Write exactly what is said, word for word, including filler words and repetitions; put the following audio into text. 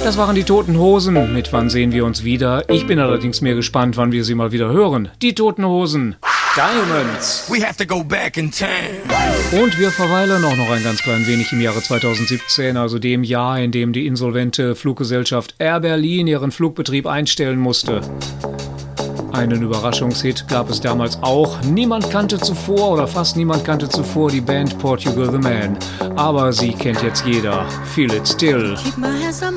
Das waren die Toten Hosen. Mit Wann sehen wir uns wieder? Ich bin allerdings mehr gespannt, wann wir sie mal wieder hören. Die Toten Hosen. Diamonds. We have to go back in time. Und wir verweilen auch noch ein ganz klein wenig im Jahre zweitausendsiebzehn, also dem Jahr, in dem die insolvente Fluggesellschaft Air Berlin ihren Flugbetrieb einstellen musste. Einen Überraschungshit gab es damals auch. Niemand kannte zuvor oder fast niemand kannte zuvor die Band Portugal the Man. Aber sie kennt jetzt jeder. Feel It Still.